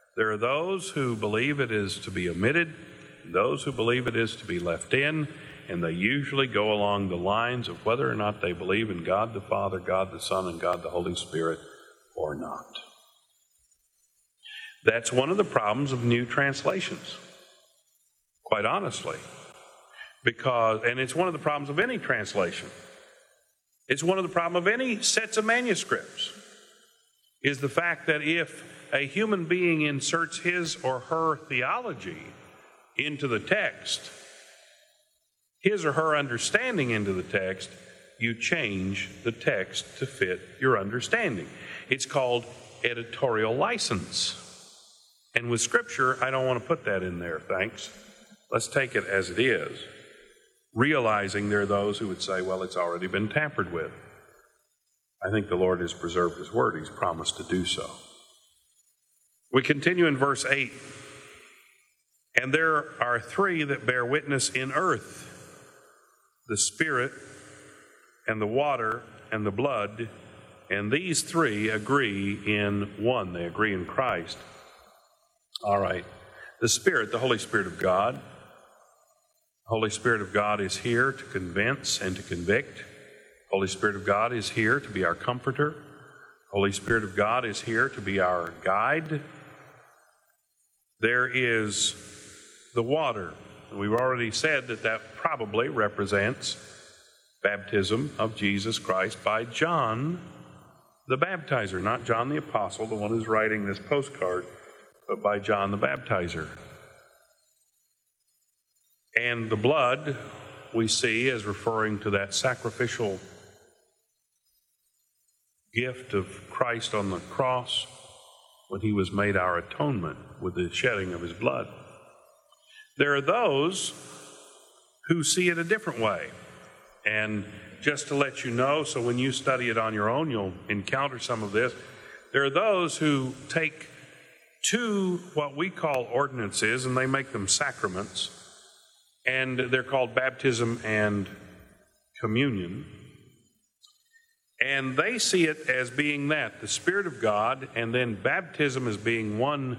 There are those who believe it is to be omitted, those who believe it is to be left in, and they usually go along the lines of whether or not they believe in God the Father, God the Son, and God the Holy Spirit or not. That's one of the problems of new translations, quite honestly, and it's one of the problems of any translation. It's one of the problems of any sets of manuscripts, is the fact that if a human being inserts his or her theology into the text, his or her understanding into the text, you change the text to fit your understanding. It's called editorial license. And with Scripture, I don't want to put that in there, thanks. Let's take it as it is, realizing there are those who would say, well, it's already been tampered with. I think the Lord has preserved His word. He's promised to do so. We continue in verse 8. And there are three that bear witness in earth, the Spirit and the water and the blood, and these three agree in one. They agree in Christ. All right. The Spirit, the Holy Spirit of God. The Holy Spirit of God is here to convince and to convict. Holy Spirit of God is here to be our comforter. Holy Spirit of God is here to be our guide. There is the water. We've already said that probably represents baptism of Jesus Christ by John the Baptizer, not John the Apostle, the one who's writing this postcard, but by John the Baptizer. And the blood we see as referring to that sacrificial gift of Christ on the cross when He was made our atonement with the shedding of His blood. There are those who see it a different way. And just to let you know, so when you study it on your own, you'll encounter some of this. There are those who take two, what we call ordinances, and they make them sacraments. And they're called baptism and communion. And they see it as being that, the Spirit of God, and then baptism as being one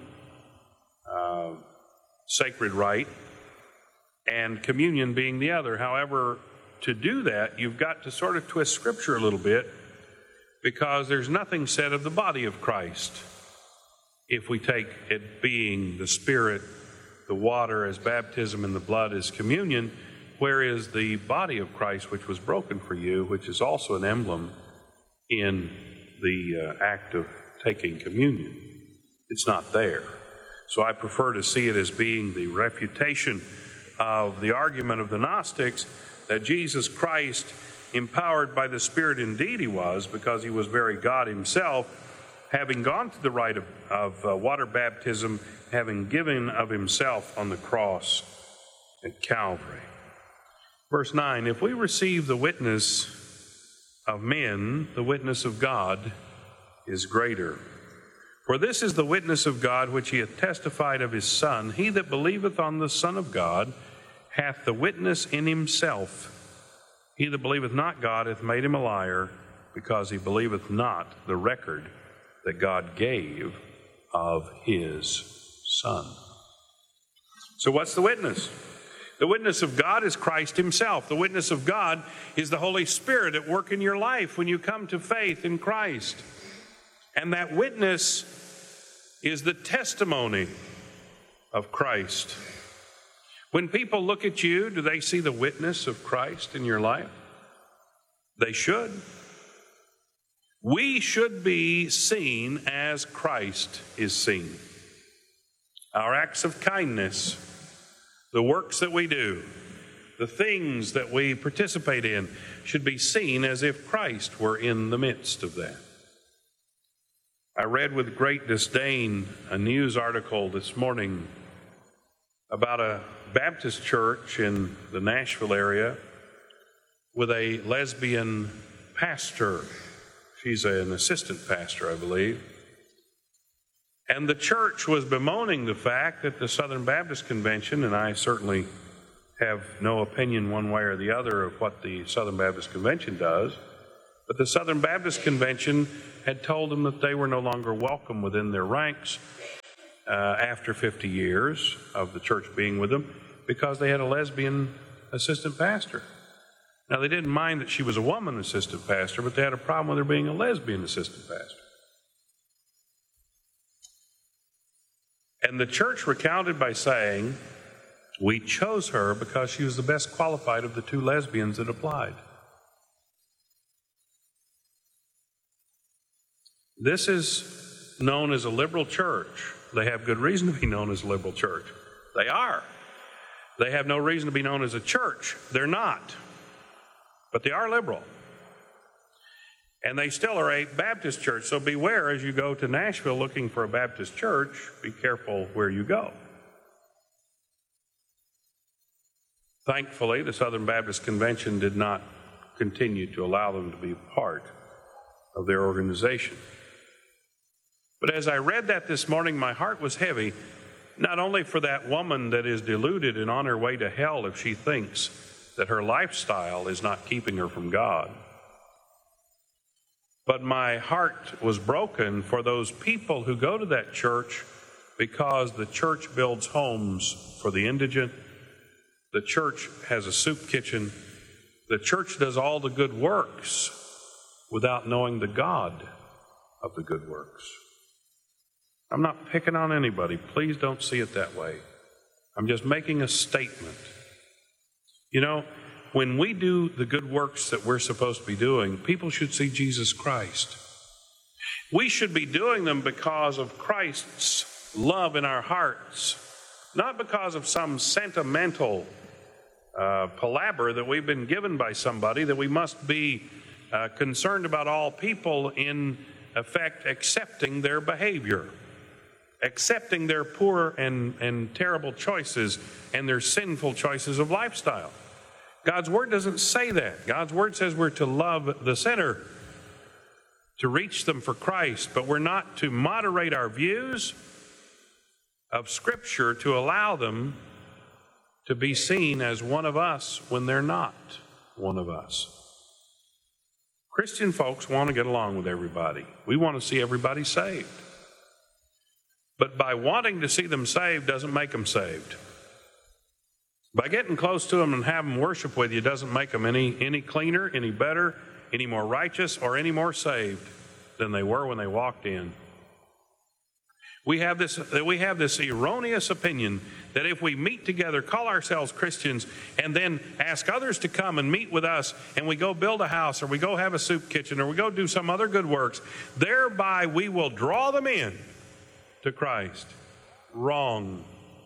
sacred rite, and communion being the other. However, to do that, you've got to sort of twist Scripture a little bit, because there's nothing said of the body of Christ. If we take it being the Spirit, the water as baptism, and the blood as communion, where is the body of Christ which was broken for you, which is also an emblem in the act of taking communion? It's not there. So I prefer to see it as being the refutation of the argument of the Gnostics that Jesus Christ, empowered by the Spirit, indeed He was, because He was very God Himself, having gone through the rite of water baptism, having given of Himself on the cross at Calvary. Verse 9, if we receive the witness of men, the witness of God is greater. For this is the witness of God which He hath testified of His Son. He that believeth on the Son of God hath the witness in himself. He that believeth not God hath made him a liar, because he believeth not the record that God gave of His Son. So what's the witness? The witness of God is Christ Himself. The witness of God is the Holy Spirit at work in your life when you come to faith in Christ. And that witness is the testimony of Christ. When people look at you, do they see the witness of Christ in your life? They should. We should be seen as Christ is seen. Our acts of kindness, the works that we do, the things that we participate in, should be seen as if Christ were in the midst of that. I read with great disdain a news article this morning about a Baptist church in the Nashville area with a lesbian pastor. She's an assistant pastor, I believe. And the church was bemoaning the fact that the Southern Baptist Convention, and I certainly have no opinion one way or the other of what the Southern Baptist Convention does, but the Southern Baptist Convention had told them that they were no longer welcome within their ranks after 50 years of the church being with them because they had a lesbian assistant pastor. Now, they didn't mind that she was a woman assistant pastor, but they had a problem with her being a lesbian assistant pastor. And the church recounted by saying, we chose her because she was the best qualified of the two lesbians that applied. This is known as a liberal church. They have good reason to be known as a liberal church. They are. They have no reason to be known as a church. They're not. But they are liberal. And they still are a Baptist church. So beware as you go to Nashville looking for a Baptist church. Be careful where you go. Thankfully, the Southern Baptist Convention did not continue to allow them to be part of their organization. But as I read that this morning, my heart was heavy, not only for that woman that is deluded and on her way to hell if she thinks that her lifestyle is not keeping her from God, but my heart was broken for those people who go to that church because the church builds homes for the indigent, the church has a soup kitchen, the church does all the good works without knowing the God of the good works. I'm not picking on anybody. Please don't see it that way. I'm just making a statement. You know, when we do the good works that we're supposed to be doing, people should see Jesus Christ. We should be doing them because of Christ's love in our hearts, not because of some sentimental palaver that we've been given by somebody that we must be concerned about all people in effect accepting their behavior, accepting their poor and terrible choices and their sinful choices of lifestyle. God's Word doesn't say that. God's Word says we're to love the sinner, to reach them for Christ, but we're not to moderate our views of Scripture to allow them to be seen as one of us when they're not one of us. Christian folks want to get along with everybody. We want to see everybody saved. But by wanting to see them saved doesn't make them saved. By getting close to them and having them worship with you doesn't make them any cleaner, any better, any more righteous, or any more saved than they were when they walked in. We have this erroneous opinion that if we meet together, call ourselves Christians, and then ask others to come and meet with us, and we go build a house, or we go have a soup kitchen, or we go do some other good works, thereby we will draw them in to Christ. Wrong.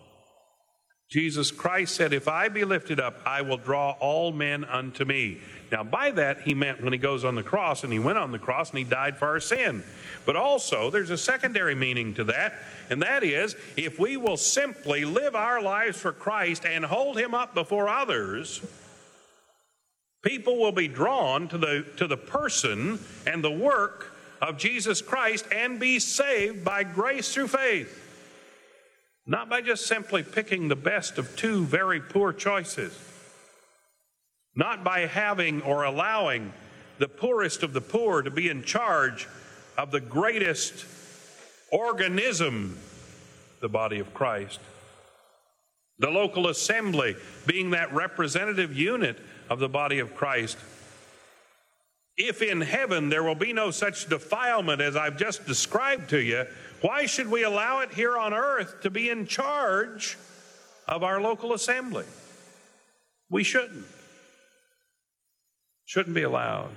Jesus Christ said, if I be lifted up, I will draw all men unto me. Now, by that, he meant when he goes on the cross, and he went on the cross, and he died for our sin. But also, there's a secondary meaning to that, and that is, if we will simply live our lives for Christ and hold him up before others, people will be drawn to the person and the work of Jesus Christ and be saved by grace through faith. Not by just simply picking the best of two very poor choices. Not by having or allowing the poorest of the poor to be in charge of the greatest organism, the body of Christ. The local assembly being that representative unit of the body of Christ. If in heaven there will be no such defilement as I've just described to you, why should we allow it here on earth to be in charge of our local assembly? We shouldn't. Shouldn't be allowed.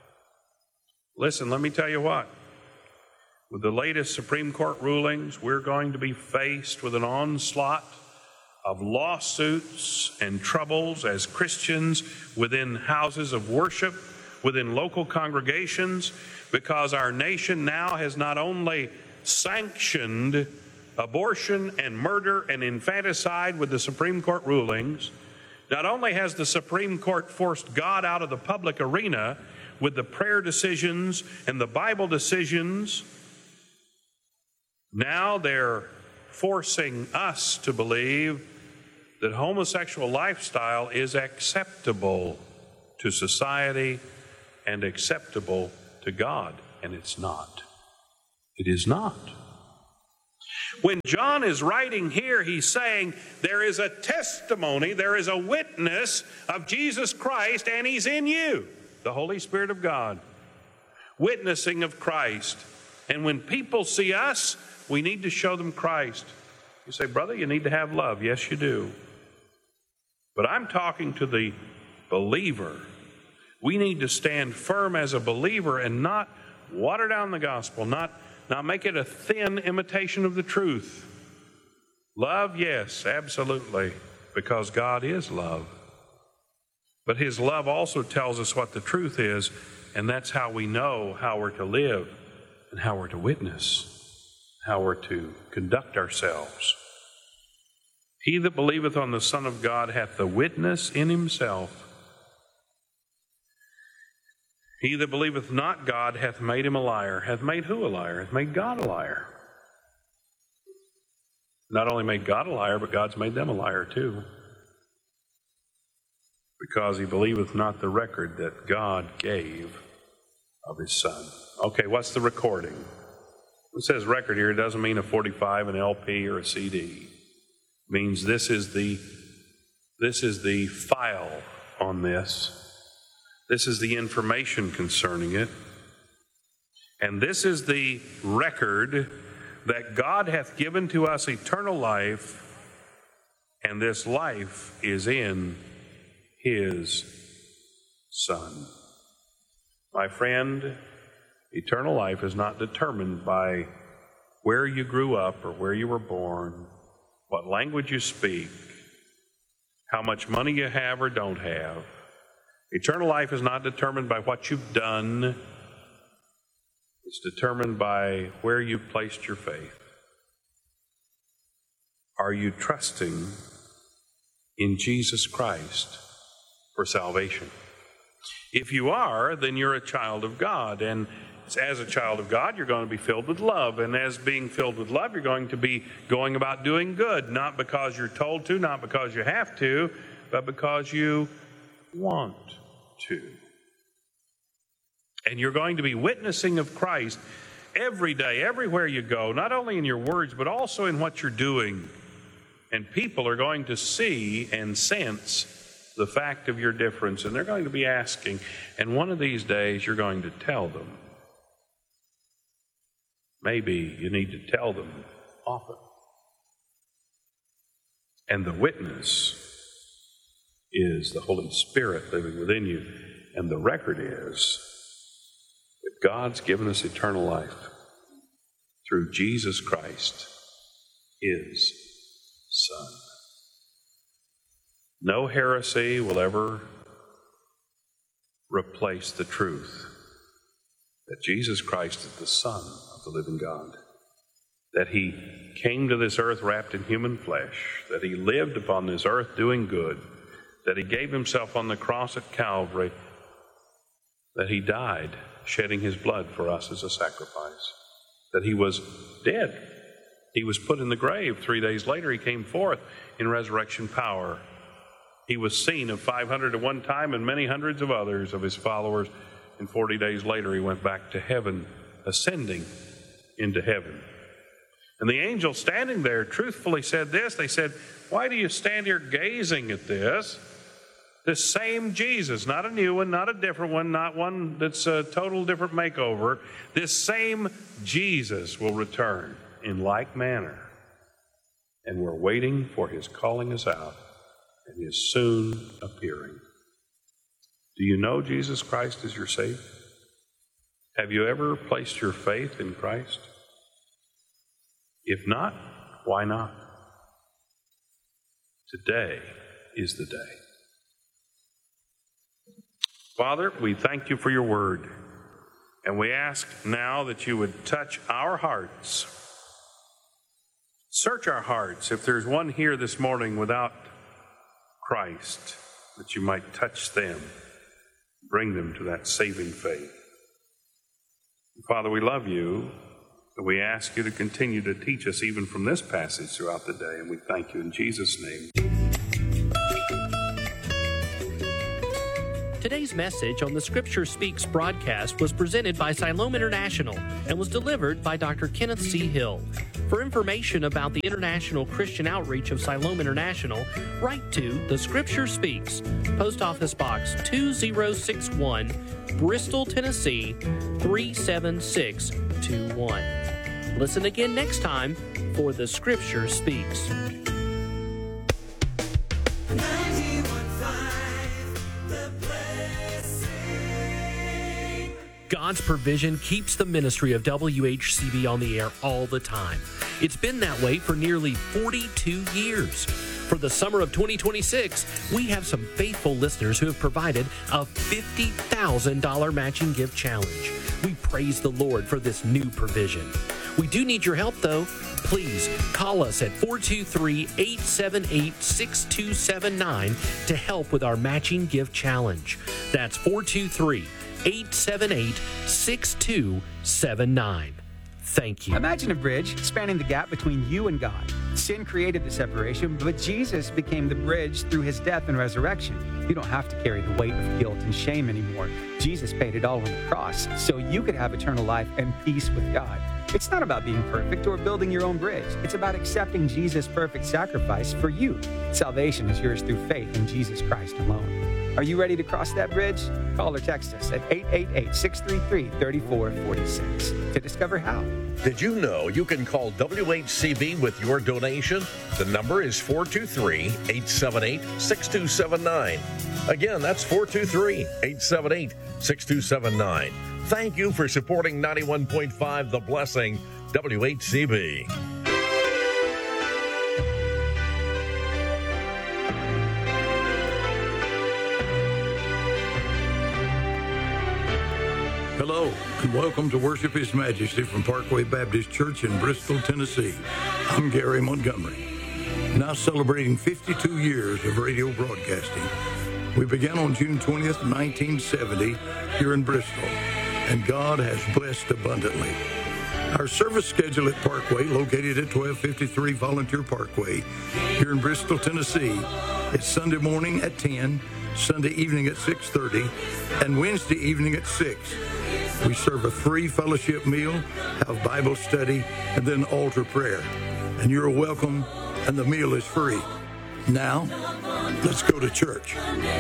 Listen, let me tell you what. With the latest Supreme Court rulings, we're going to be faced with an onslaught of lawsuits and troubles as Christians within houses of worship, within local congregations, because our nation now has not only sanctioned abortion and murder and infanticide with the Supreme Court rulings, not only has the Supreme Court forced God out of the public arena with the prayer decisions and the Bible decisions, now they're forcing us to believe that homosexual lifestyle is acceptable to society and acceptable to God, and it's not. It is not. When John is writing here, he's saying there is a testimony, there is a witness of Jesus Christ, and he's in you, the Holy Spirit of God, witnessing of Christ. And when people see us, we need to show them Christ. You say, brother, you need to have love. Yes, you do. But I'm talking to the believer. We need to stand firm as a believer and not water down the gospel, not make it a thin imitation of the truth. Love, yes, absolutely, because God is love. But his love also tells us what the truth is, and that's how we know how we're to live and how we're to witness, how we're to conduct ourselves. He that believeth on the Son of God hath the witness in himself. He that believeth not God hath made him a liar. Hath made who a liar? Hath made God a liar. Not only made God a liar, but God's made them a liar too. Because he believeth not the record that God gave of his Son. Okay, what's the recording? When it says record here, it doesn't mean a 45, an LP, or a CD. It means this is the file on this. This is the information concerning it. And this is the record that God hath given to us eternal life, and this life is in his Son. My friend, eternal life is not determined by where you grew up or where you were born, what language you speak, how much money you have or don't have. Eternal life is not determined by what you've done. It's determined by where you've placed your faith. Are you trusting in Jesus Christ for salvation? If you are, then you're a child of God. And as a child of God, you're going to be filled with love. And as being filled with love, you're going to be going about doing good, not because you're told to, not because you have to, but because you want to. And you're going to be witnessing of Christ every day, everywhere you go, not only in your words, but also in what you're doing. And people are going to see and sense the fact of your difference, and they're going to be asking, and one of these days you're going to tell them. Maybe you need to tell them often. And the witness is the Holy Spirit living within you. And the record is that God's given us eternal life through Jesus Christ, his Son. No heresy will ever replace the truth that Jesus Christ is the Son of the living God, that he came to this earth wrapped in human flesh, that he lived upon this earth doing good, that he gave himself on the cross at Calvary, that he died shedding his blood for us as a sacrifice, that he was dead. He was put in the grave. 3 days later, he came forth in resurrection power. He was seen of 500 at one time and many hundreds of others of his followers. And 40 days later, he went back to heaven, ascending into heaven. And the angel standing there truthfully said this. They said, "Why do you stand here gazing at this? This same Jesus, not a new one, not a different one, not one that's a total different makeover. This same Jesus will return in like manner. And we're waiting for his calling us out and his soon appearing." Do you know Jesus Christ as your Savior? Have you ever placed your faith in Christ? If not, why not? Today is the day. Father, we thank you for your word, and we ask now that you would touch our hearts. Search our hearts. If there's one here this morning without Christ, that you might touch them, bring them to that saving faith. Father, we love you, and we ask you to continue to teach us even from this passage throughout the day, and we thank you in Jesus' name. Today's message on the Scripture Speaks broadcast was presented by Siloam International and was delivered by Dr. Kenneth C. Hill. For information about the International Christian Outreach of Siloam International, write to The Scripture Speaks, Post Office Box 2061, Bristol, Tennessee 37621. Listen again next time for The Scripture Speaks. God's provision keeps the ministry of WHCB on the air all the time. It's been that way for nearly 42 years. For the summer of 2026, we have some faithful listeners who have provided a $50,000 matching gift challenge. We praise the Lord for this new provision. We do need your help, though. Please call us at 423-878-6279 to help with our matching gift challenge. That's 423-878-6279. Thank you. Imagine a bridge spanning the gap between you and God. Sin created the separation, but Jesus became the bridge through his death and resurrection. You don't have to carry the weight of guilt and shame anymore. Jesus paid it all on the cross, so you could have eternal life and peace with God. It's not about being perfect or building your own bridge. It's about accepting Jesus' perfect sacrifice for you. Salvation is yours through faith in Jesus Christ alone. Are you ready to cross that bridge? Call or text us at 888-633-3446 to discover how. Did you know you can call WHCB with your donation? The number is 423-878-6279. Again, that's 423-878-6279. Thank you for supporting 91.5 The Blessing, WHCB. Hello, and welcome to Worship His Majesty from Parkway Baptist Church in Bristol, Tennessee. I'm Gary Montgomery, now celebrating 52 years of radio broadcasting. We began on June 20th, 1970, here in Bristol, and God has blessed abundantly. Our service schedule at Parkway, located at 1253 Volunteer Parkway, here in Bristol, Tennessee, is Sunday morning at 10, Sunday evening at 6:30, and Wednesday evening at 6. We serve a free fellowship meal, have Bible study, and then altar prayer. And you're welcome, and the meal is free. Now, let's go to church.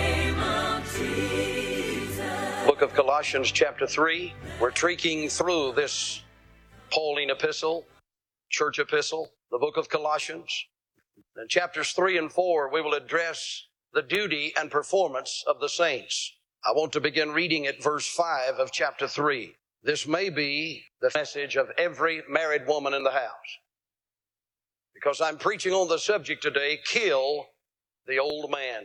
Book of Colossians chapter 3. We're treaking through this Pauline epistle, church epistle, the book of Colossians. In chapters 3 and 4, we will address the duty and performance of the saints. I want to begin reading at verse 5 of chapter 3. This may be the message of every married woman in the house, because I'm preaching on the subject today, kill the old man.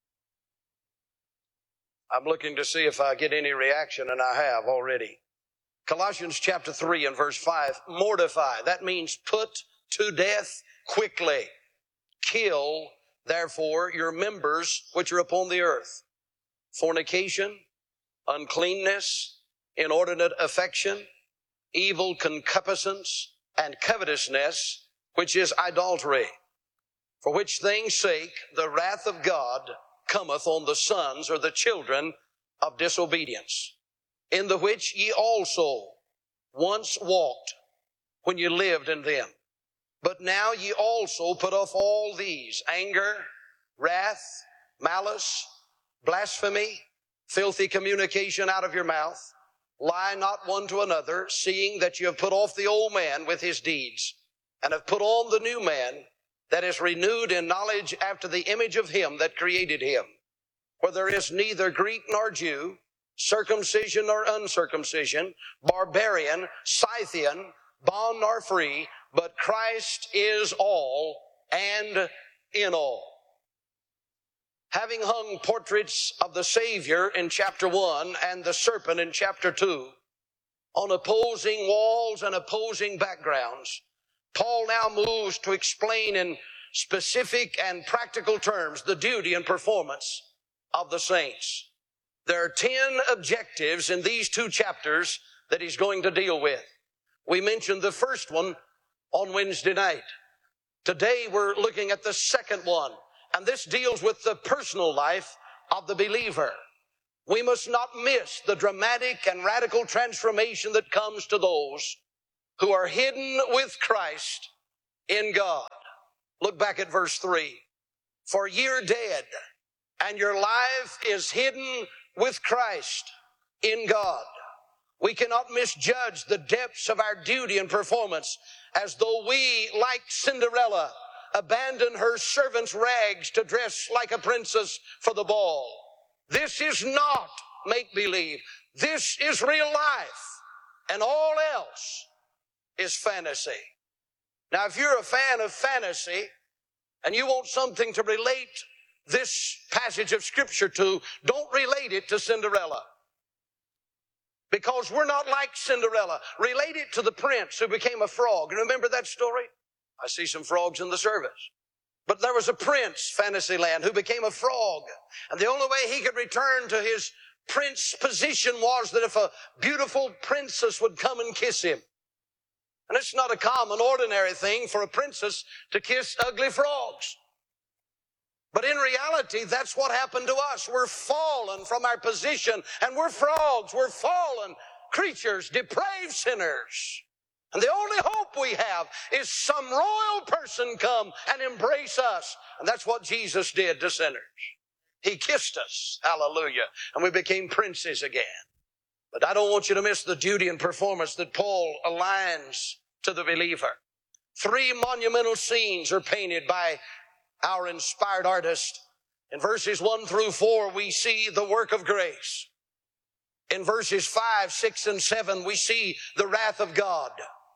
I'm looking to see if I get any reaction, and I have already. Colossians chapter 3 and verse 5, mortify. That means put to death quickly. Kill, therefore, your members which are upon the earth. Fornication, uncleanness, inordinate affection, evil concupiscence, and covetousness, which is idolatry. For which things' sake the wrath of God cometh on the sons or the children of disobedience, in the which ye also once walked when ye lived in them. But now ye also put off all these: anger, wrath, malice, blasphemy, filthy communication out of your mouth. Lie not one to another, seeing that you have put off the old man with his deeds, and have put on the new man, that is renewed in knowledge after the image of him that created him. Where there is neither Greek nor Jew, circumcision nor uncircumcision, barbarian, Scythian, bond nor free, but Christ is all and in all. Having hung portraits of the Savior in chapter 1 and the serpent in chapter 2 on opposing walls and opposing backgrounds, Paul now moves to explain in specific and practical terms the duty and performance of the saints. There are 10 objectives in these 2 chapters that he's going to deal with. We mentioned the first one on Wednesday night. Today we're looking at the second one, and this deals with the personal life of the believer. We must not miss the dramatic and radical transformation that comes to those who are hidden with Christ in God. Look back at verse 3. For ye are dead, and your life is hidden with Christ in God. We cannot misjudge the depths of our duty and performance as though we, like Cinderella, abandon her servant's rags to dress like a princess for the ball. This is not make-believe. This is real life, and all else is fantasy. Now, if you're a fan of fantasy and you want something to relate this passage of Scripture to, don't relate it to Cinderella. Because we're not like Cinderella. Relate it to the prince who became a frog. Remember that story? I see some frogs in the service. But there was a prince, Fantasyland, who became a frog. And the only way he could return to his prince position was that if a beautiful princess would come and kiss him. And it's not a common, ordinary thing for a princess to kiss ugly frogs. But in reality, that's what happened to us. We're fallen from our position, and we're frogs. We're fallen creatures, depraved sinners. And the only hope we have is some royal person come and embrace us. And that's what Jesus did to sinners. He kissed us, hallelujah, and we became princes again. But I don't want you to miss the duty and performance that Paul aligns to the believer. 3 monumental scenes are painted by our inspired artist. In verses 1 through 4, we see the work of grace. In verses 5, 6, and 7, we see the wrath of God.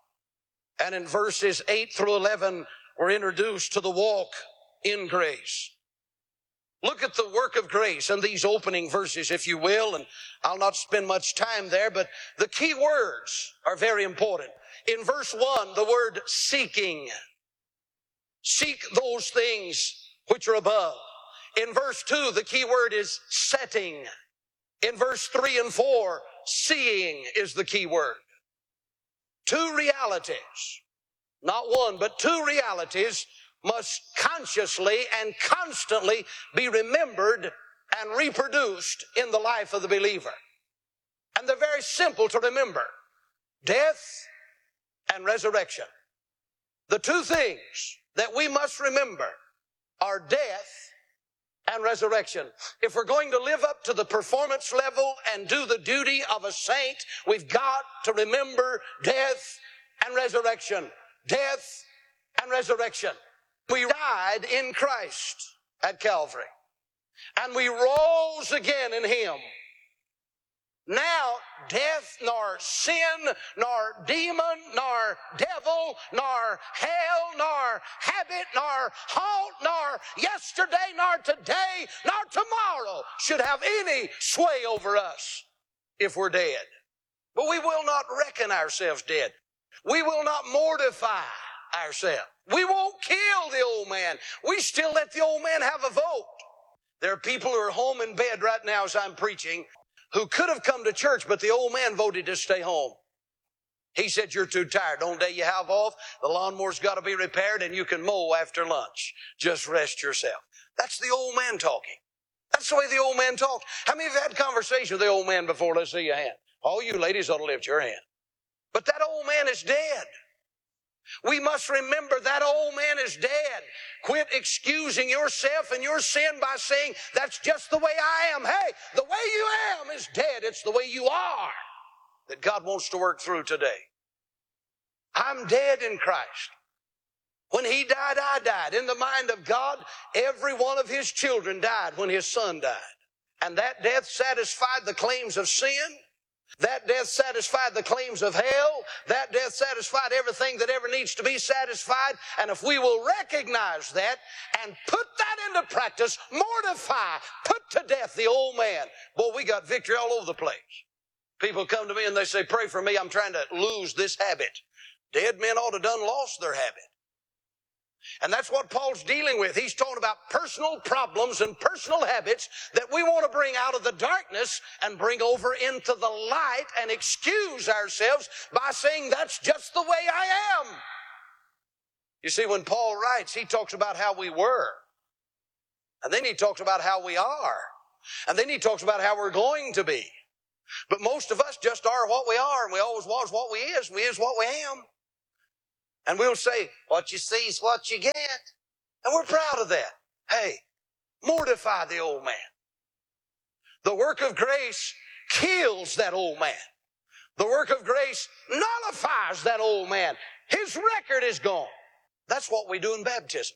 And in verses 8 through 11, we're introduced to the walk in grace. Look at the work of grace in these opening verses, if you will, and I'll not spend much time there, but the key words are very important. In verse 1, the word seeking. Seek those things which are above. In verse 2, the key word is setting. In verse 3 and 4, seeing is the key word. 2 realities, not one, but 2 realities must consciously and constantly be remembered and reproduced in the life of the believer. And they're very simple to remember. Death and resurrection. The 2 things that we must remember are death and resurrection. If we're going to live up to the performance level and do the duty of a saint, we've got to remember death and resurrection. Death and resurrection. We died in Christ at Calvary, and we rose again in Him. Now, death, nor sin, nor demon, nor devil, nor hell, nor habit, nor halt, nor yesterday, nor today, nor tomorrow should have any sway over us if we're dead. But we will not reckon ourselves dead. We will not mortify ourselves. We won't kill the old man. We still let the old man have a vote. There are people who are home in bed right now as I'm preaching who could have come to church, but the old man voted to stay home. He said, you're too tired. On day you have off, the lawnmower's got to be repaired, and you can mow after lunch. Just rest yourself. That's the old man talking. That's the way the old man talks. How many of you have had conversation with the old man before? Let's see your hand. All you ladies ought to lift your hand. But that old man is dead. We must remember that old man is dead. Quit excusing yourself and your sin by saying, that's just the way I am. Hey, the way you am is dead. It's the way you are that God wants to work through today. I'm dead in Christ. When He died, I died. In the mind of God, every one of His children died when His Son died. And that death satisfied the claims of sin. That death satisfied the claims of hell. That death satisfied everything that ever needs to be satisfied. And if we will recognize that and put that into practice, mortify, put to death the old man, boy, we got victory all over the place. People come to me and they say, pray for me, I'm trying to lose this habit. Dead men ought to done lost their habit. And that's what Paul's dealing with. He's talking about personal problems and personal habits that we want to bring out of the darkness and bring over into the light and excuse ourselves by saying that's just the way I am. You see, when Paul writes, he talks about how we were. And then he talks about how we are. And then he talks about how we're going to be. But most of us just are what we are, and we always was what we is what we am. And we'll say, what you see is what you get. And we're proud of that. Hey, mortify the old man. The work of grace kills that old man. The work of grace nullifies that old man. His record is gone. That's what we do in baptism.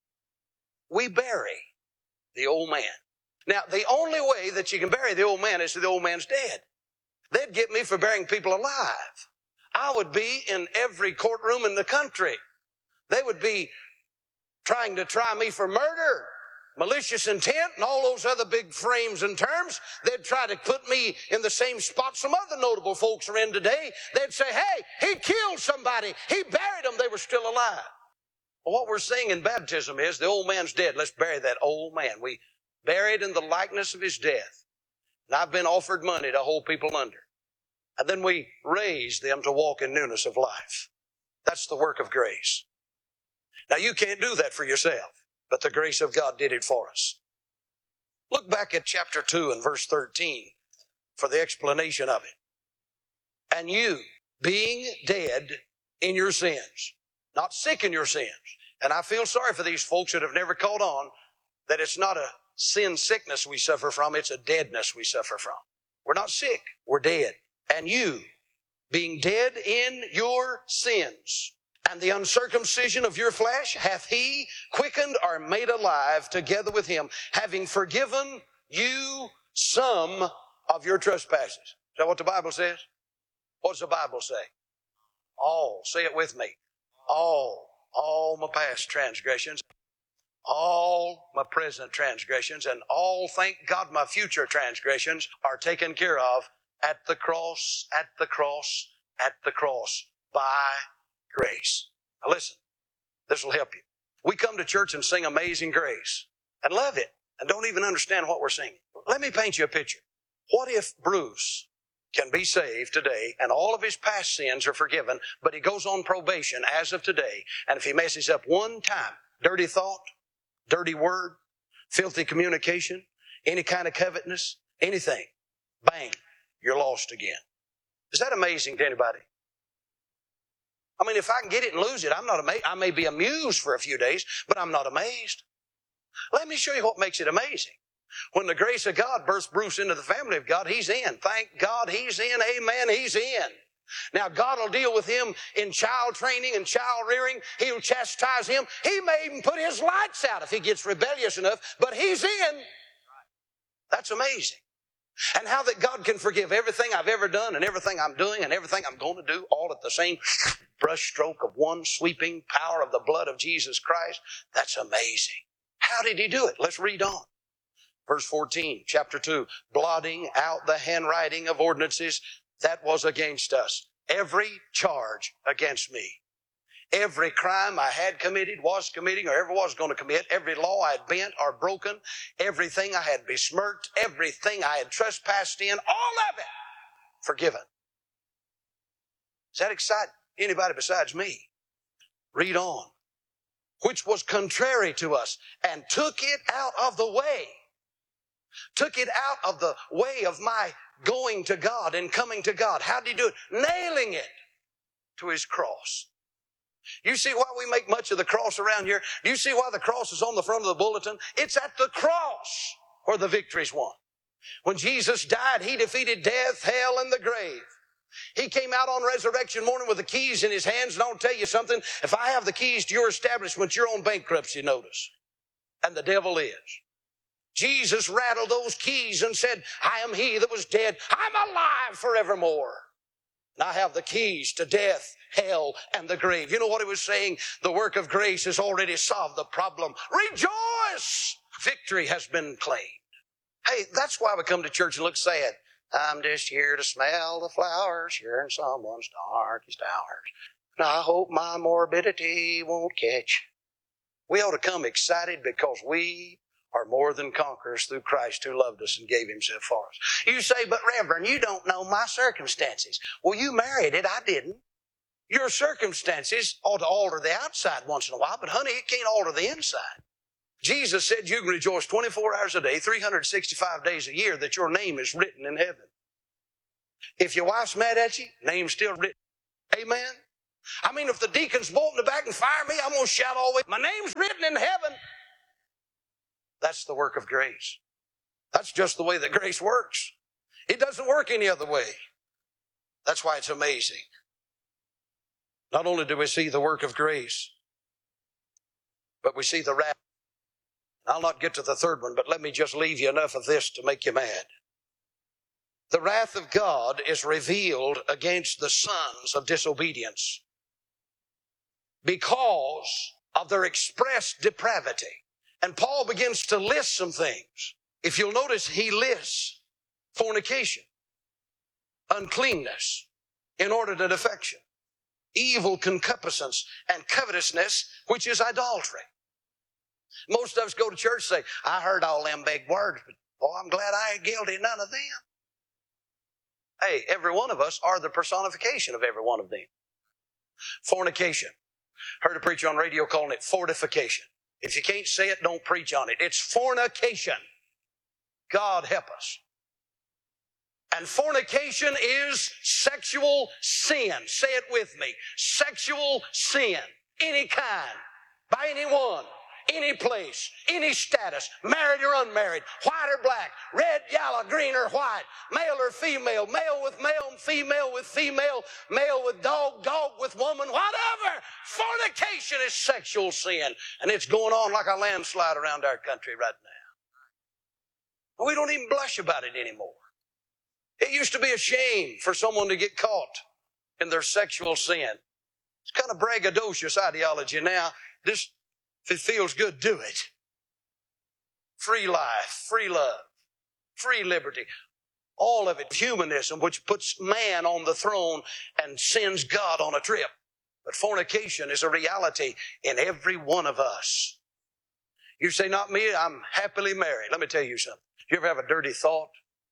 We bury the old man. Now, the only way that you can bury the old man is if the old man's dead. They'd get me for burying people alive. I would be in every courtroom in the country. They would be trying to try me for murder, malicious intent, and all those other big frames and terms. They'd try to put me in the same spot some other notable folks are in today. They'd say, hey, he killed somebody. He buried them. They were still alive. Well, what we're saying in baptism is the old man's dead. Let's bury that old man. We buried in the likeness of his death. And I've been offered money to hold people under. And then we raise them to walk in newness of life. That's the work of grace. Now, you can't do that for yourself, but the grace of God did it for us. Look back at chapter 2 and verse 13 for the explanation of it. And you, being dead in your sins, not sick in your sins. And I feel sorry for these folks that have never caught on that it's not a sin sickness we suffer from, it's a deadness we suffer from. We're not sick, we're dead. And you, being dead in your sins, and the uncircumcision of your flesh, hath he quickened or made alive together with him, having forgiven you some of your trespasses. Is that what the Bible says? What does the Bible say? All. Say it with me. All my past transgressions, all my present transgressions, and all, thank God, my future transgressions are taken care of at the cross, at the cross, at the cross, by grace. Now listen, this will help you. We come to church and sing Amazing Grace and love it and don't even understand what we're singing. Let me paint you a picture. What if Bruce can be saved today and all of his past sins are forgiven, but he goes on probation as of today, and if he messes up one time, dirty thought, dirty word, filthy communication, any kind of covetousness, anything, bang, you're lost again. Is that amazing to anybody? I mean, if I can get it and lose it, I'm not amazed. I may be amused for a few days, but I'm not amazed. Let me show you what makes it amazing. When the grace of God births Bruce into the family of God, he's in. Thank God he's in. Amen. He's in. Now, God will deal with him in child training and child rearing. He'll chastise him. He may even put his lights out if he gets rebellious enough, but he's in. That's amazing. And how that God can forgive everything I've ever done and everything I'm doing and everything I'm going to do all at the same brush stroke of one sweeping power of the blood of Jesus Christ. That's amazing. How did he do it? Let's read on. Verse 14, chapter 2, blotting out the handwriting of ordinances that was against us. Every charge against me. Every crime I had committed, was committing, or ever was going to commit. Every law I had bent or broken. Everything I had besmirched. Everything I had trespassed in. All of it forgiven. Does that excite anybody besides me? Read on. Which was contrary to us, and took it out of the way. Took it out of the way of my going to God and coming to God. How did he do it? Nailing it to his cross. You see why we make much of the cross around here? Do you see why the cross is on the front of the bulletin? It's at the cross where the victory's won. When Jesus died, he defeated death, hell, and the grave. He came out on resurrection morning with the keys in his hands, and I'll tell you something. If I have the keys to your establishment, you're on bankruptcy notice. And the devil is. Jesus rattled those keys and said, I am he that was dead. I'm alive forevermore. And I have the keys to death, hell, and the grave. You know what he was saying? The work of grace has already solved the problem. Rejoice! Victory has been claimed. Hey, that's why we come to church and look sad. I'm just here to smell the flowers here in someone's darkest hours. And I hope my morbidity won't catch. We ought to come excited because we are more than conquerors through Christ who loved us and gave himself for us. You say, but Reverend, you don't know my circumstances. Well, you married it. I didn't. Your circumstances ought to alter the outside once in a while, but honey, it can't alter the inside. Jesus said you can rejoice 24 hours a day, 365 days a year, that your name is written in heaven. If your wife's mad at you, name's still written. Amen? I mean, if the deacons bolt in the back and fire me, I'm going to shout all the way, my name's written in heaven. That's the work of grace. That's just the way that grace works. It doesn't work any other way. That's why it's amazing. Not only do we see the work of grace, but we see the wrath. I'll not get to the third one, but let me just leave you enough of this to make you mad. The wrath of God is revealed against the sons of disobedience because of their expressed depravity. And Paul begins to list some things. If you'll notice, he lists fornication, uncleanness, inordinate affection, evil concupiscence, and covetousness, which is idolatry. Most of us go to church and say, I heard all them big words, but boy, I'm glad I ain't guilty of none of them. Hey, every one of us are the personification of every one of them. Fornication. Heard a preacher on radio calling it fortification. If you can't say it, don't preach on it. It's fornication. God help us. And fornication is sexual sin. Say it with me. Sexual sin. Any kind. By anyone. Any place. Any status. Married or unmarried. White or black. Red, yellow, green or white. Male or female. Male with male. Female with female. Male with dog. Dog with woman. Whatever. Fornication is sexual sin. And it's going on like a landslide around our country right now. We don't even blush about it anymore. It used to be a shame for someone to get caught in their sexual sin. It's kind of braggadocious ideology now. If it feels good, do it. Free life, free love, free liberty. All of it, humanism, which puts man on the throne and sends God on a trip. But fornication is a reality in every one of us. You say, not me, I'm happily married. Let me tell you something. Do you ever have a dirty thought?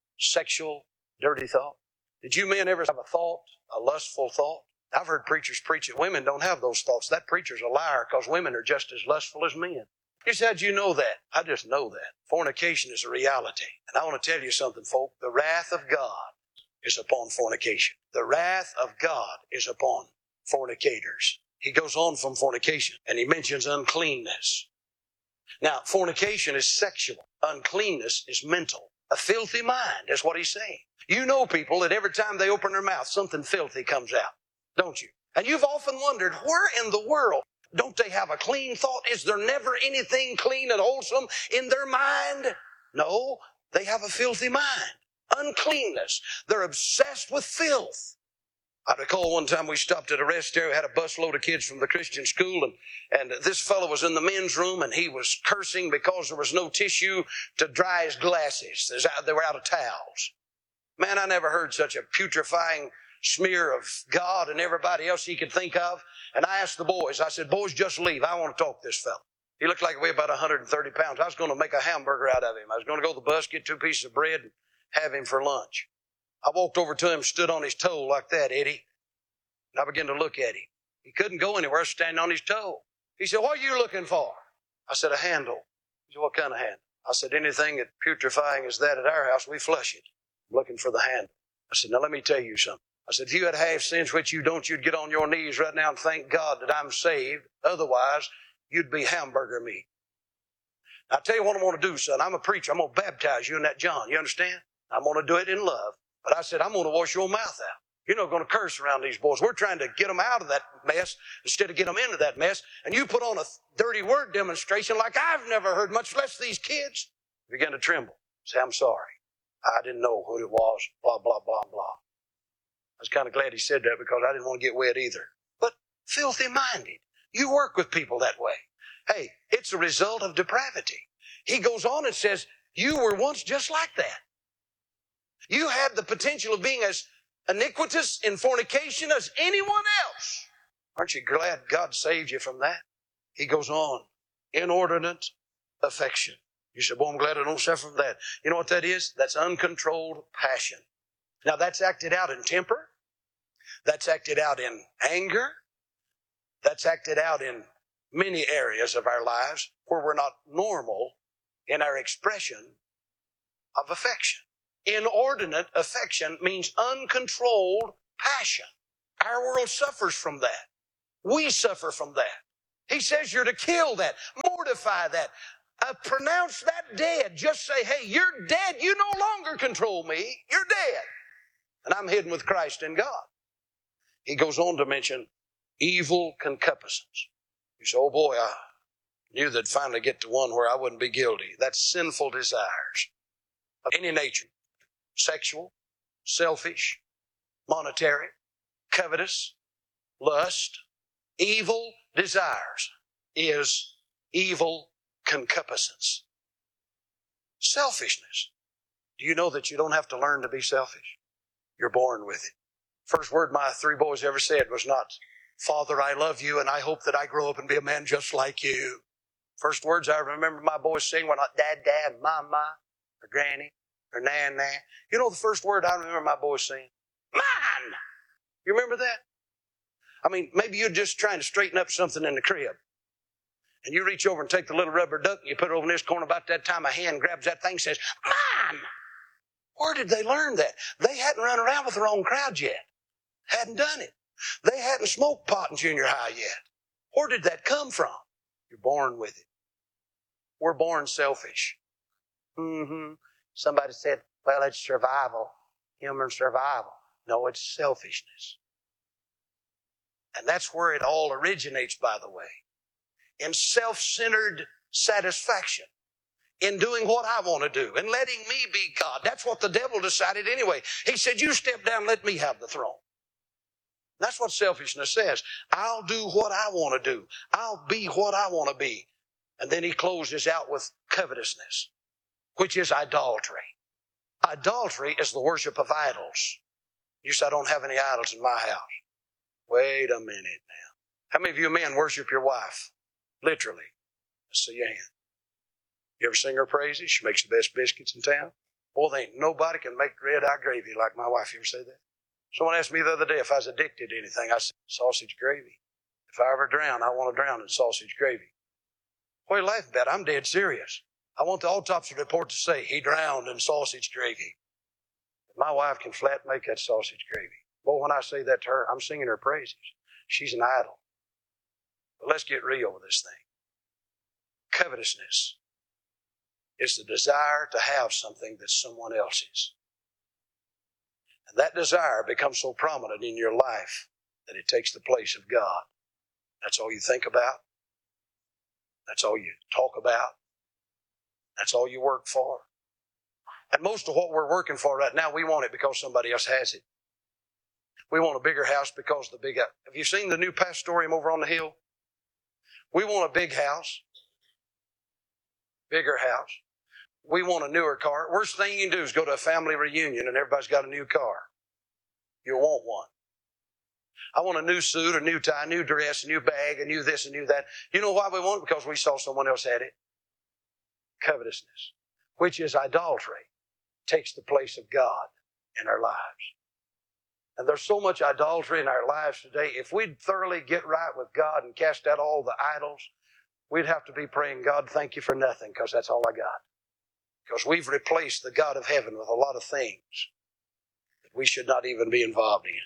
Sexual dirty thought? Did you men ever have a thought? A lustful thought? I've heard preachers preach that women don't have those thoughts. That preacher's a liar because women are just as lustful as men. You said you know that. I just know that. Fornication is a reality. And I want to tell you something, folk. The wrath of God is upon fornication. The wrath of God is upon fornicators. He goes on from fornication and he mentions uncleanness. Now, fornication is sexual. Uncleanness is mental. A filthy mind is what he's saying. You know people that every time they open their mouth, something filthy comes out, don't you? And you've often wondered, where in the world don't they have a clean thought? Is there never anything clean and wholesome in their mind? No, they have a filthy mind. Uncleanness. They're obsessed with filth. I recall one time we stopped at a rest area, had a busload of kids from the Christian school, and this fellow was in the men's room, and he was cursing because there was no tissue to dry his glasses. They were out of towels. Man, I never heard such a putrefying smear of God and everybody else he could think of. And I asked the boys, I said, boys, just leave. I want to talk to this fellow. He looked like he weighed about 130 pounds. I was going to make a hamburger out of him. I was going to go to the bus, get 2 pieces of bread, and have him for lunch. I walked over to him, stood on his toe like that, Eddie. And I began to look at him. He couldn't go anywhere standing on his toe. He said, what are you looking for? I said, a handle. He said, what kind of handle? I said, anything that putrefying is that at our house, we flush it. I'm looking for the handle. I said, now let me tell you something. I said, if you had half sense, which you don't, you'd get on your knees right now and thank God that I'm saved. Otherwise, you'd be hamburger meat. Now, I'll tell you what I'm going to do, son. I'm a preacher. I'm going to baptize you in that John. You understand? I'm going to do it in love. But I said, I'm going to wash your mouth out. You're not going to curse around these boys. We're trying to get them out of that mess instead of get them into that mess. And you put on a dirty word demonstration like I've never heard, much less these kids. Began to tremble. Say, I'm sorry. I didn't know who it was. Blah, blah, blah, blah. I was kind of glad he said that because I didn't want to get wet either. But filthy-minded. You work with people that way. Hey, it's a result of depravity. He goes on and says, you were once just like that. You had the potential of being as iniquitous in fornication as anyone else. Aren't you glad God saved you from that? He goes on. Inordinate affection. You said, well, I'm glad I don't suffer from that. You know what that is? That's uncontrolled passion. Now, that's acted out in temper. That's acted out in anger. That's acted out in many areas of our lives where we're not normal in our expression of affection. Inordinate affection means uncontrolled passion. Our world suffers from that. We suffer from that. He says you're to kill that, mortify that, pronounce that dead. Just say, hey, you're dead. You no longer control me. You're dead. And I'm hidden with Christ in God. He goes on to mention evil concupiscence. You say, oh boy, I knew they'd finally get to one where I wouldn't be guilty. That's sinful desires of any nature. Sexual, selfish, monetary, covetous, lust, evil desires is evil concupiscence. Selfishness. Do you know that you don't have to learn to be selfish? You're born with it. First word my 3 boys ever said was not, Father, I love you and I hope that I grow up and be a man just like you. First words I remember my boys saying were not Dad, Dad, Mama, or Granny, or Nan, Nan. You know the first word I remember my boys saying? Mine! You remember that? I mean, maybe you're just trying to straighten up something in the crib. And you reach over and take the little rubber duck and you put it over in this corner. About that time a hand grabs that thing and says, Mine! Where did they learn that? They hadn't run around with their own crowd yet. Hadn't done it. They hadn't smoked pot in junior high yet. Where did that come from? You're born with it. We're born selfish. Somebody said, well, it's survival, human survival. No, it's selfishness. And that's where it all originates, by the way. In self-centered satisfaction. In doing what I want to do. And letting me be God. That's what the devil decided anyway. He said, you step down, let me have the throne. That's what selfishness says. I'll do what I want to do. I'll be what I want to be. And then he closes out with covetousness, which is idolatry. Idolatry is the worship of idols. You say, I don't have any idols in my house. Wait a minute now. How many of you men worship your wife? Literally. Let's see your hand. You ever sing her praises? She makes the best biscuits in town. Boy, there ain't nobody can make red-eye gravy like my wife. You ever say that? Someone asked me the other day if I was addicted to anything. I said, sausage gravy. If I ever drown, I want to drown in sausage gravy. What are you laughing about? I'm dead serious. I want the autopsy report to say he drowned in sausage gravy. My wife can flat make that sausage gravy. Boy, when I say that to her, I'm singing her praises. She's an idol. But let's get real with this thing. Covetousness is the desire to have something that's someone else's. And that desire becomes so prominent in your life that it takes the place of God. That's all you think about. That's all you talk about. That's all you work for. And most of what we're working for right now, we want it because somebody else has it. We want a bigger house because the big house. Have you seen the new pastorium over on the hill? We want a big house. Bigger house. We want a newer car. Worst thing you can do is go to a family reunion and everybody's got a new car. You'll want one. I want a new suit, a new tie, a new dress, a new bag, a new this, a new that. You know why we want it? Because we saw someone else had it. Covetousness, which is idolatry, takes the place of God in our lives. And there's so much idolatry in our lives today. If we'd thoroughly get right with God and cast out all the idols, we'd have to be praying, God, thank you for nothing, because that's all I got. Because we've replaced the God of heaven with a lot of things that we should not even be involved in.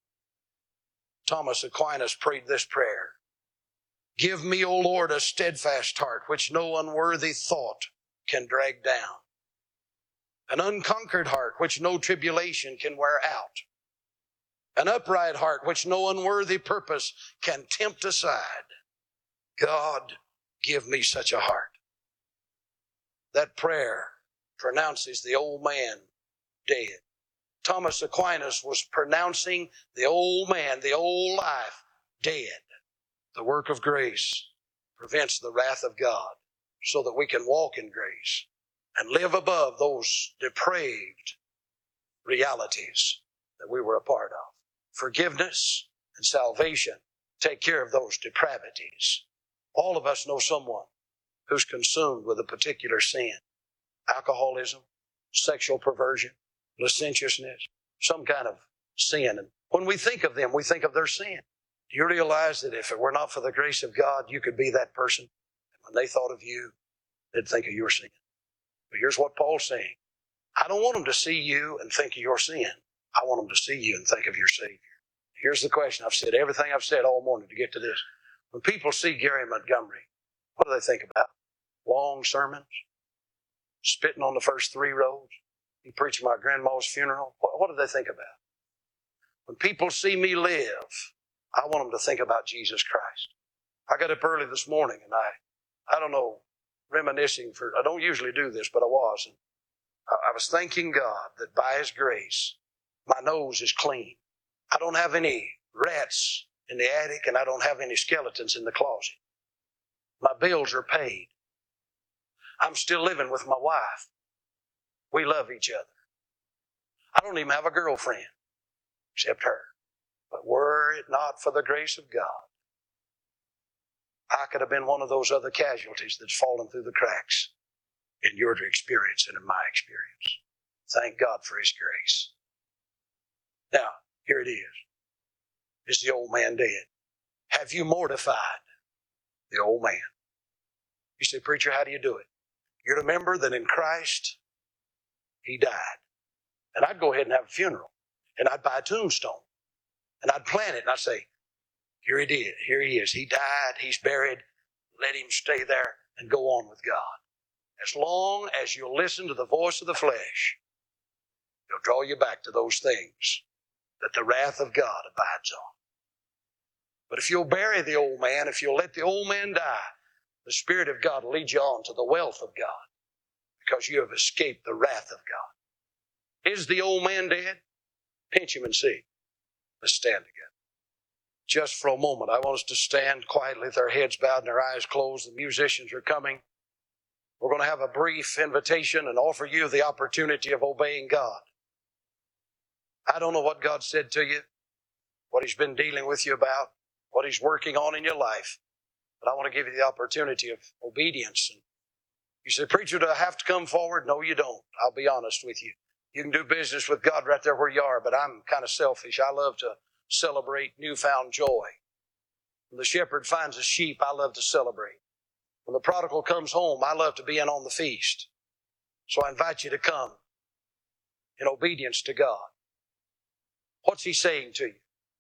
Thomas Aquinas prayed this prayer. Give me, O Lord, a steadfast heart, which no unworthy thought can drag down. An unconquered heart, which no tribulation can wear out. An upright heart, which no unworthy purpose can tempt aside. God, give me such a heart. That prayer pronounces the old man dead. Thomas Aquinas was pronouncing the old man, the old life, dead. The work of grace prevents the wrath of God so that we can walk in grace and live above those depraved realities that we were a part of. Forgiveness and salvation take care of those depravities. All of us know someone who's consumed with a particular sin. Alcoholism, sexual perversion, licentiousness, some kind of sin. And when we think of them, we think of their sin. Do you realize that if it were not for the grace of God, you could be that person? And when they thought of you, they'd think of your sin. But here's what Paul's saying. I don't want them to see you and think of your sin. I want them to see you and think of your Savior. Here's the question. I've said everything I've said all morning to get to this. When people see Gary Montgomery, what do they think about? Long sermons? Spitting on the first 3 rows? He preached my grandma's funeral? What do they think about? When people see me live, I want them to think about Jesus Christ. I got up early this morning and I don't know, reminiscing I don't usually do this, but I was. And I was thanking God that by His grace, my nose is clean. I don't have any rats in the attic and I don't have any skeletons in the closet. My bills are paid. I'm still living with my wife. We love each other. I don't even have a girlfriend except her. But were it not for the grace of God, I could have been one of those other casualties that's fallen through the cracks in your experience and in my experience. Thank God for His grace. Now, here it is. Is the old man dead? Have you mortified the old man? You say, preacher, how do you do it? You remember that in Christ, He died. And I'd go ahead and have a funeral. And I'd buy a tombstone. And I'd plant it. And I'd say, here He did. Here He is. He died. He's buried. Let Him stay there and go on with God. As long as you'll listen to the voice of the flesh, He'll draw you back to those things that the wrath of God abides on. But if you'll bury the old man, if you'll let the old man die, the Spirit of God will lead you on to the wealth of God because you have escaped the wrath of God. Is the old man dead? Pinch him and see. Let's stand together. Just for a moment, I want us to stand quietly with our heads bowed and our eyes closed. The musicians are coming. We're going to have a brief invitation and offer you the opportunity of obeying God. I don't know what God said to you, what He's been dealing with you about, what He's working on in your life. But I want to give you the opportunity of obedience. And you say, preacher, do I have to come forward? No, you don't. I'll be honest with you. You can do business with God right there where you are, but I'm kind of selfish. I love to celebrate newfound joy. When the shepherd finds a sheep, I love to celebrate. When the prodigal comes home, I love to be in on the feast. So I invite you to come in obedience to God. What's He saying to you?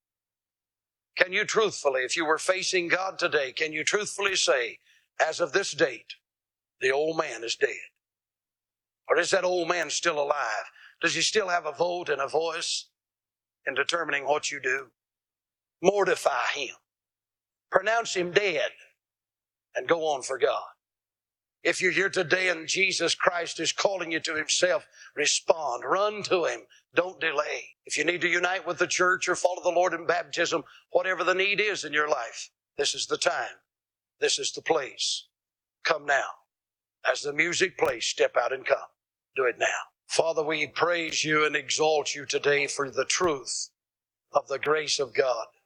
Can you truthfully, if you were facing God today, can you truthfully say, as of this date, the old man is dead? Or is that old man still alive? Does he still have a vote and a voice in determining what you do? Mortify him. Pronounce him dead and go on for God. If you're here today and Jesus Christ is calling you to Himself, respond. Run to Him. Don't delay. If you need to unite with the church or follow the Lord in baptism, whatever the need is in your life, this is the time. This is the place. Come now. As the music plays, step out and come. Do it now. Father, we praise You and exalt You today for the truth of the grace of God.